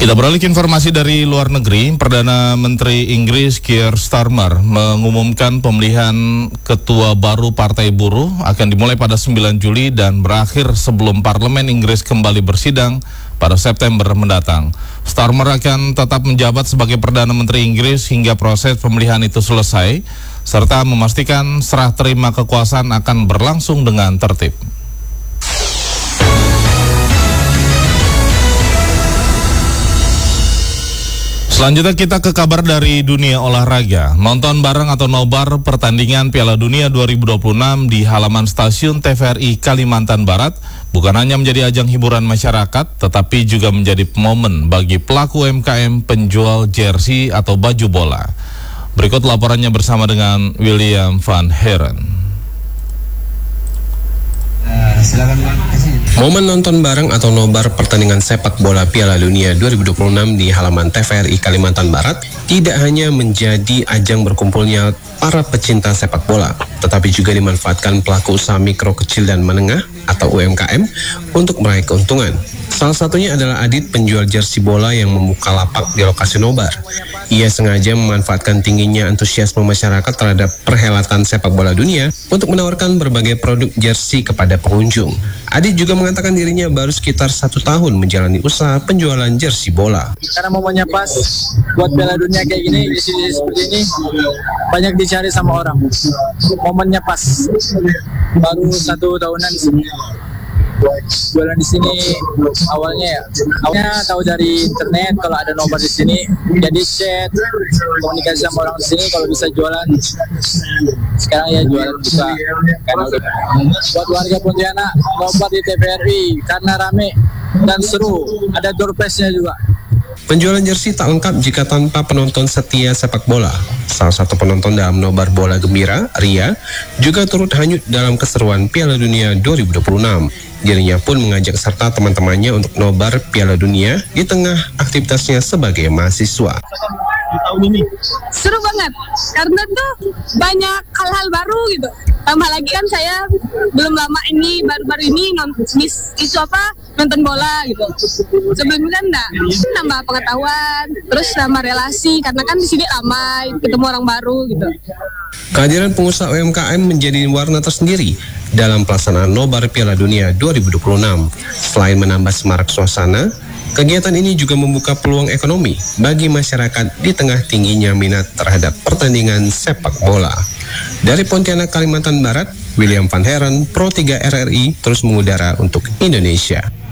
Kita beralih ke informasi dari luar negeri. Perdana Menteri Inggris Keir Starmer mengumumkan pemilihan ketua baru Partai Buruh akan dimulai pada 9 Juli dan berakhir sebelum Parlemen Inggris kembali bersidang pada September mendatang. Starmer akan tetap menjabat sebagai Perdana Menteri Inggris hingga proses pemilihan itu selesai, serta memastikan serah terima kekuasaan akan berlangsung dengan tertib. Selanjutnya kita ke kabar dari dunia olahraga. Nonton bareng atau nobar pertandingan Piala Dunia 2026 di halaman stasiun TVRI Kalimantan Barat bukan hanya menjadi ajang hiburan masyarakat, tetapi juga menjadi momen bagi pelaku UMKM penjual jersey atau baju bola. Berikut laporannya bersama dengan William Van Heren. Momen nonton bareng atau nobar pertandingan sepak bola Piala Dunia 2026 di halaman TVRI Kalimantan Barat tidak hanya menjadi ajang berkumpulnya para pecinta sepak bola, tetapi juga dimanfaatkan pelaku usaha mikro, kecil, dan menengah atau UMKM untuk meraih keuntungan. Salah satunya adalah Adit, penjual jersey bola yang membuka lapak di lokasi nobar. Ia sengaja memanfaatkan tingginya antusiasme masyarakat terhadap perhelatan sepak bola dunia untuk menawarkan berbagai produk jersey kepada pengunjung. Adit juga mengatakan dirinya baru sekitar 1 tahun menjalani usaha penjualan jersey bola. Karena momennya pas buat Piala Dunia kayak gini, di sini seperti ini banyak dicari sama orang. Momennya pas, baru 1 tahunan di sini. Jualan di sini awalnya tahu dari internet kalau ada nobar di sini, jadi chat komunikasi sama orang di sini kalau bisa jualan. Sekarang ya jualan juga karena buat warga Pontianak nobar di TVRI karena rame dan seru, ada door prize-nya juga. Penjualan jersey tak lengkap jika tanpa penonton setia sepak bola. Salah satu penonton dalam nobar bola gembira, Ria, juga turut hanyut dalam keseruan Piala Dunia 2026. Dirinya pun mengajak serta teman-temannya untuk nobar Piala Dunia di tengah aktivitasnya sebagai mahasiswa. Tahun ini seru banget karena tuh banyak hal-hal baru gitu. Tambah lagi kan saya belum lama ini baru-baru ini nonton bola gitu. Sebelumnya kan nambah pengetahuan, terus nambah relasi karena kan di sini ramai ketemu orang baru gitu. Kehadiran pengusaha UMKM menjadi warna tersendiri dalam pelaksanaan nobar Piala Dunia 2026. Selain menambah semarak suasana, kegiatan ini juga membuka peluang ekonomi bagi masyarakat di tengah tingginya minat terhadap pertandingan sepak bola. Dari Pontianak, Kalimantan Barat, William Van Heren, Pro 3 RRI terus mengudara untuk Indonesia.